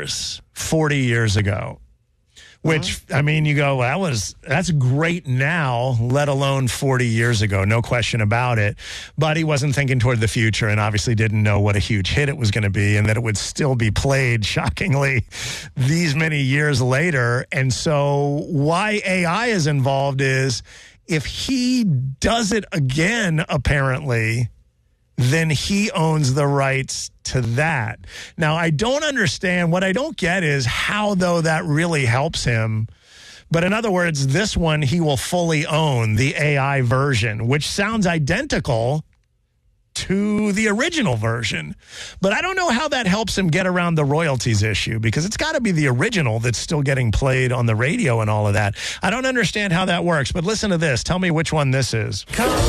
40 years ago. Which, I mean, you go, well, that's great now, let alone 40 years ago. No question about it. But he wasn't thinking toward the future and obviously didn't know what a huge hit it was going to be and that it would still be played, shockingly, these many years later. And so why AI is involved is if he does it again, apparently, then he owns the rights to that. Now, I don't understand. What I don't get is how, though, that really helps him. But in other words, this one he will fully own, the AI version, which sounds identical to the original version. But I don't know how that helps him get around the royalties issue, because it's got to be the original that's still getting played on the radio and all of that. I don't understand how that works. But listen to this. Tell me which one this is.